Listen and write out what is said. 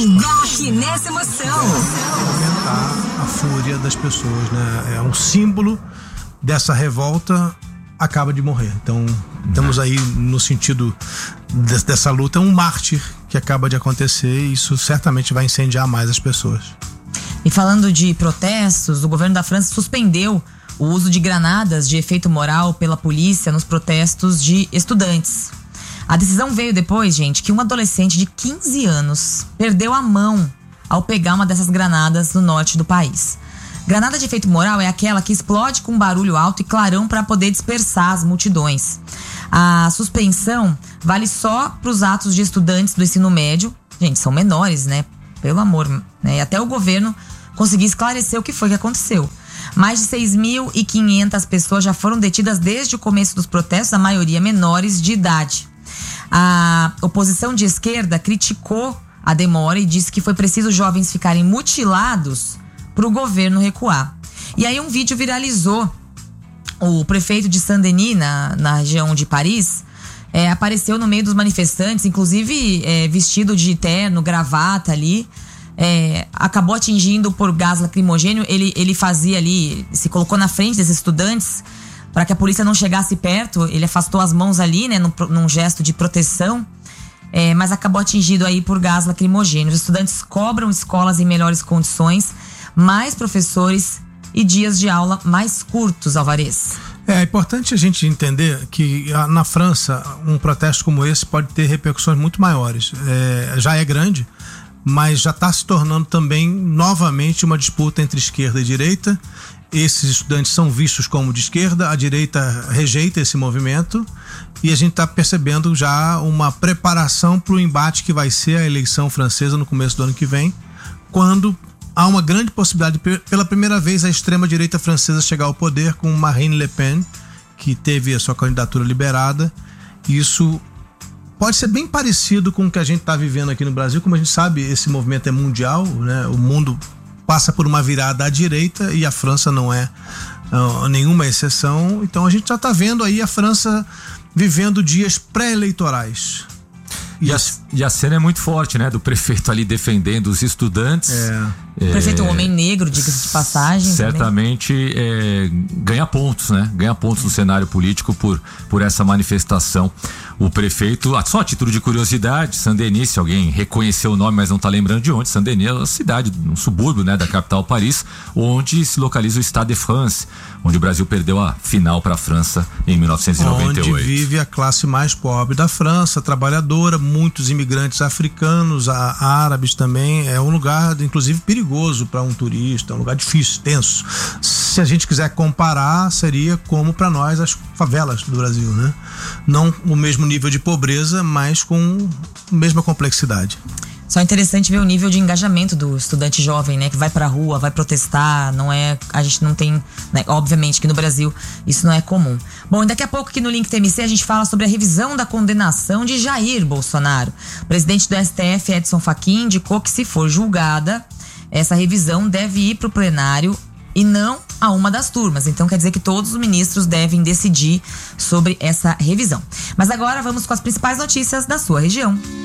Embarque nessa emoção. Aumentar a fúria das pessoas, né? É um símbolo dessa revolta, acaba de morrer. Então, estamos aí no sentido dessa luta, um mártir que acaba de acontecer, e isso certamente vai incendiar mais as pessoas. E falando de protestos, o governo da França suspendeu o uso de granadas de efeito moral pela polícia nos protestos de estudantes. A decisão veio depois, gente, que um adolescente de 15 anos perdeu a mão ao pegar uma dessas granadas no norte do país. Granada de efeito moral é aquela que explode com barulho alto e clarão para poder dispersar as multidões. A suspensão vale só para os atos de estudantes do ensino médio. Gente, são menores, né? Pelo amor, né? E até o governo conseguir esclarecer o que foi que aconteceu. Mais de 6.500 pessoas já foram detidas desde o começo dos protestos, a maioria menores de idade. A oposição de esquerda criticou a demora e disse que foi preciso jovens ficarem mutilados para o governo recuar. E aí um vídeo viralizou. O prefeito de Saint-Denis, na região de Paris, apareceu no meio dos manifestantes, inclusive vestido de terno, gravata ali. Acabou atingindo por gás lacrimogênio. Ele fazia ali, se colocou na frente desses estudantes para que a polícia não chegasse perto. Ele afastou as mãos ali, né, num gesto de proteção, mas acabou atingido aí por gás lacrimogênio. Os estudantes cobram escolas em melhores condições, mais professores e dias de aula mais curtos, Alvarez. É importante a gente entender que na França um protesto como esse pode ter repercussões muito maiores. Já é grande, mas já está se tornando também novamente uma disputa entre esquerda e direita. Esses estudantes são vistos como de esquerda, a direita rejeita esse movimento, e a gente está percebendo já uma preparação para o embate que vai ser a eleição francesa no começo do ano que vem, quando há uma grande possibilidade de, pela primeira vez, a extrema-direita francesa chegar ao poder com Marine Le Pen, que teve a sua candidatura liberada. Isso pode ser bem parecido com o que a gente está vivendo aqui no Brasil. Como a gente sabe, esse movimento é mundial, né? O mundo passa por uma virada à direita e a França não é nenhuma exceção. Então a gente já está vendo aí a França vivendo dias pré-eleitorais. E a cena é muito forte, né? Do prefeito ali defendendo os estudantes. O prefeito é um homem negro, diga-se de passagem. Certamente ganha pontos, né? Ganha pontos no cenário político por essa manifestação. O prefeito, só a título de curiosidade, Saint-Denis, se alguém reconheceu o nome, mas não está lembrando de onde, Saint-Denis é uma cidade, um subúrbio, né, da capital Paris, onde se localiza o Stade de France, onde o Brasil perdeu a final para a França em 1998. Onde vive a classe mais pobre da França, trabalhadora, muitos imigrantes africanos, árabes também. É um lugar, inclusive, perigoso para um turista, é um lugar difícil, tenso. Se a gente quiser comparar, seria como para nós as favelas do Brasil, né? Não o mesmo nível de pobreza, mas com a mesma complexidade. Só é interessante ver o nível de engajamento do estudante jovem, né? Que vai pra rua, vai protestar. A gente não tem, né, obviamente que no Brasil isso não é comum. Bom, e daqui a pouco aqui no Link TMC a gente fala sobre a revisão da condenação de Jair Bolsonaro. O presidente do STF, Edson Fachin, indicou que, se for julgada, essa revisão deve ir pro plenário e não a uma das turmas. Então quer dizer que todos os ministros devem decidir sobre essa revisão. Mas agora vamos com as principais notícias da sua região.